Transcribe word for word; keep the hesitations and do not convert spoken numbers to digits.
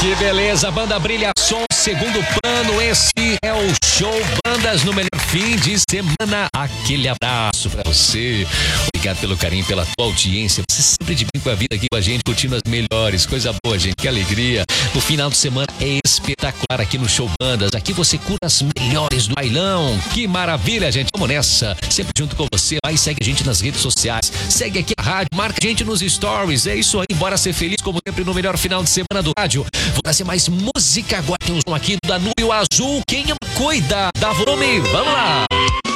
Que beleza, banda Brilha Som, segundo plano, esse é o show Bandas no melhor fim de semana. Aquele abraço pra você, obrigado pelo carinho, pela tua audiência, você sempre de bem com a vida aqui com a gente, curtindo as melhores, coisa boa, gente, que alegria. No final de semana é espetacular aqui no show Bandas, aqui você curta as melhores do bailão, que maravilha, gente, vamos nessa, sempre junto com você, vai, segue a gente nas redes sociais, segue aqui a rádio, marca a gente nos stories, é isso aí, bora ser feliz como sempre no melhor final de semana do rádio. Vou trazer mais música agora, tem um som aqui do Danúbio Azul, quem ama cuida, dá volume, vamos lá.